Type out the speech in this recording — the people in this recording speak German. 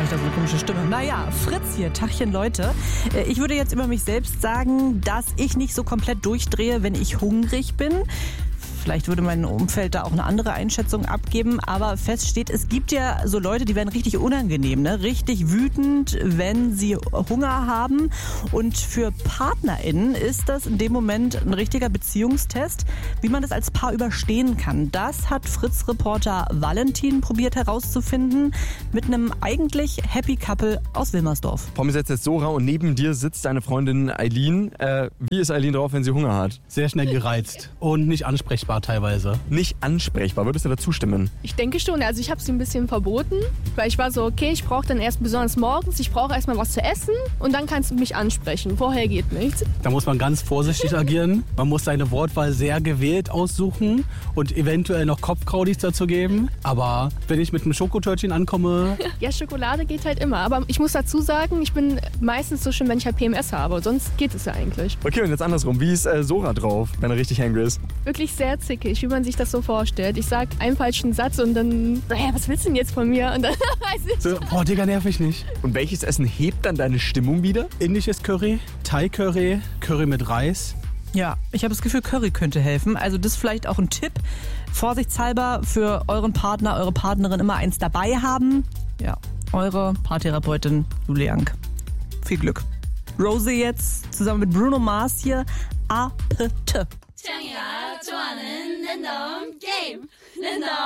ich da so eine komische Stimme? Naja, Fritz hier, Tachchen Leute. Ich würde jetzt über mich selbst sagen, dass ich nicht so komplett durchdrehe, wenn ich hungrig bin. Vielleicht würde mein Umfeld da auch eine andere Einschätzung abgeben, aber fest steht, es gibt ja so Leute, die werden richtig unangenehm, ne? Richtig wütend, wenn sie Hunger haben. Und für PartnerInnen ist das in dem Moment ein richtiger Beziehungstest, wie man das als Paar überstehen kann. Das hat Fritz-Reporter Valentin probiert herauszufinden mit einem eigentlich Happy Couple aus Wilmersdorf. Vor mir sitzt jetzt Sora und neben dir sitzt deine Freundin Eileen. Wie ist Eileen drauf, wenn sie Hunger hat? Sehr schnell gereizt und nicht ansprechbar teilweise. Nicht ansprechbar, würdest du dazu stimmen? Ich denke schon, also ich habe sie ein bisschen verboten, weil ich war so, okay, ich brauche dann erst besonders morgens, ich brauche erstmal was zu essen und dann kannst du mich ansprechen. Vorher geht nichts. Da muss man ganz vorsichtig agieren. Man muss seine Wortwahl sehr gewählt aussuchen und eventuell noch Kopfkraudis dazu geben. Aber wenn ich mit einem Schokotörtchen ankomme... Ja, Schokolade geht halt immer. Aber ich muss dazu sagen, ich bin meistens so schön, wenn ich halt PMS habe. Sonst geht es ja eigentlich. Okay, und jetzt andersrum. Wie ist Sora drauf, wenn er richtig hangry ist? Wirklich sehr zickig, wie man sich das so vorstellt. Ich sag einen falschen Satz und dann, was willst du denn jetzt von mir? Und dann weiß ich. So, boah, Digga, nerv ich nicht. Und welches Essen hebt dann deine Stimmung wieder? Indisches Curry, Thai-Curry, Curry mit Reis. Ja, ich habe das Gefühl, Curry könnte helfen. Also das ist vielleicht auch ein Tipp. Vorsichtshalber für euren Partner, eure Partnerin immer eins dabei haben. Ja, eure Paartherapeutin Julie Ank. Viel Glück. Rosie jetzt zusammen mit Bruno Mars hier. APT.